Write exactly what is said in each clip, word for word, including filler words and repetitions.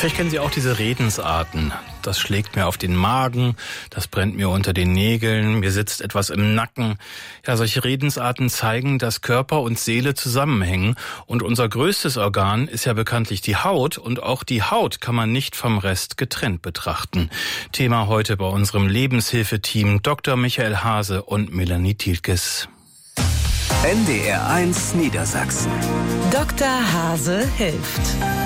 Vielleicht kennen Sie auch diese Redensarten. Das schlägt mir auf den Magen, das brennt mir unter den Nägeln, mir sitzt etwas im Nacken. Ja, solche Redensarten zeigen, dass Körper und Seele zusammenhängen. Und unser größtes Organ ist ja bekanntlich die Haut. Und auch die Haut kann man nicht vom Rest getrennt betrachten. Thema heute bei unserem Lebenshilfeteam Doktor Michael Hase und Melanie Thielkes. N D R eins Niedersachsen. Doktor Hase hilft.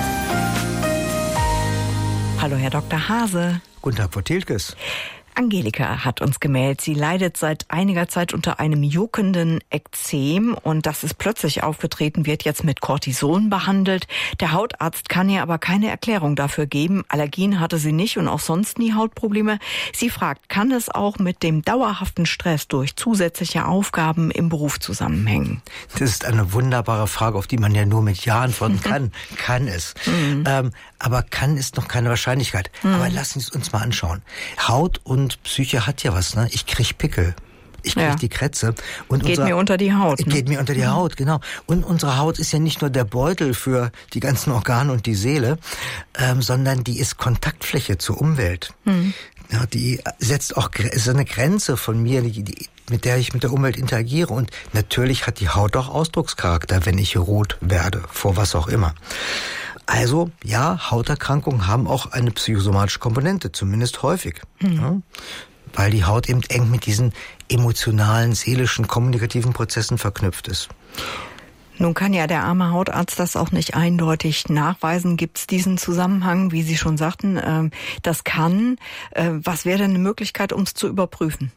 Hallo, Herr Doktor Hase. Guten Tag, Frau Thielkes. Angelika hat uns gemeldet. Sie leidet seit einiger Zeit unter einem juckenden Ekzem und das ist plötzlich aufgetreten, wird jetzt mit Cortison behandelt. Der Hautarzt kann ihr aber keine Erklärung dafür geben. Allergien hatte sie nicht und auch sonst nie Hautprobleme. Sie fragt, kann es auch mit dem dauerhaften Stress durch zusätzliche Aufgaben im Beruf zusammenhängen? Das ist eine wunderbare Frage, auf die man ja nur mit Ja antworten kann. Kann es. Mhm. Ähm, aber kann ist noch keine Wahrscheinlichkeit. Mhm. Aber lassen Sie es uns mal anschauen. Haut und Psyche hat ja was, ne? Ich krieg Pickel. Ich krieg ja. die Krätze. Und geht unsere, mir unter die Haut. Ne? Geht mir unter die mhm. Haut, genau. Und unsere Haut ist ja nicht nur der Beutel für die ganzen Organe und die Seele, ähm, sondern die ist Kontaktfläche zur Umwelt. Mhm. Ja, die setzt auch ist eine Grenze von mir, die, die, mit der ich mit der Umwelt interagiere. Und natürlich hat die Haut auch Ausdruckscharakter, wenn ich rot werde, vor was auch immer. Also, ja, Hauterkrankungen haben auch eine psychosomatische Komponente, zumindest häufig. Mhm. Ja, weil die Haut eben eng mit diesen emotionalen, seelischen, kommunikativen Prozessen verknüpft ist. Nun kann ja der arme Hautarzt das auch nicht eindeutig nachweisen. Gibt es diesen Zusammenhang, wie Sie schon sagten? Das kann. Was wäre denn eine Möglichkeit, um es zu überprüfen?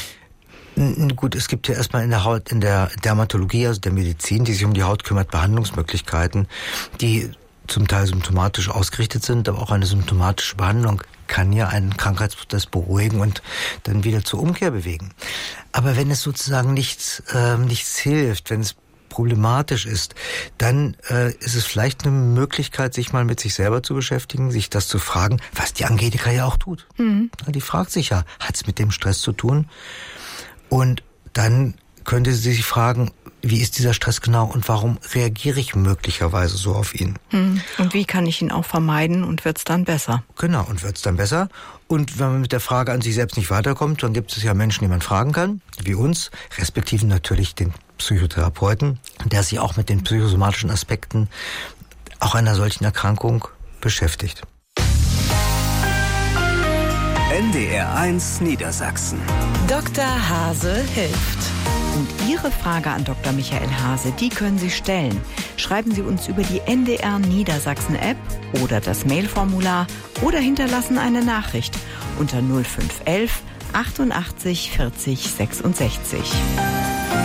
Gut, es gibt ja erstmal in der Haut, in der Dermatologie, also der Medizin, die sich um die Haut kümmert, Behandlungsmöglichkeiten, die zum Teil symptomatisch ausgerichtet sind, aber auch eine symptomatische Behandlung kann ja einen Krankheitsprozess beruhigen und dann wieder zur Umkehr bewegen. Aber wenn es sozusagen nichts, äh, nichts hilft, wenn es problematisch ist, dann äh, ist es vielleicht eine Möglichkeit, sich mal mit sich selber zu beschäftigen, sich das zu fragen, was die Angelika ja auch tut. Mhm. Die fragt sich ja, hat es mit dem Stress zu tun? Und dann könnte sie sich fragen, wie ist dieser Stress genau und warum reagiere ich möglicherweise so auf ihn? Hm. Und wie kann ich ihn auch vermeiden und wird es dann besser? Genau, und wird es dann besser. Und wenn man mit der Frage an sich selbst nicht weiterkommt, dann gibt es ja Menschen, die man fragen kann, wie uns, respektive natürlich den Psychotherapeuten, der sich auch mit den psychosomatischen Aspekten auch einer solchen Erkrankung beschäftigt. N D R eins Niedersachsen. Doktor Hase hilft. Und Ihre Frage an Doktor Michael Hase, die können Sie stellen. Schreiben Sie uns über die N D R Niedersachsen App oder das Mailformular oder hinterlassen eine Nachricht unter null fünf eins eins achtundachtzig vierzig sechsundsechzig.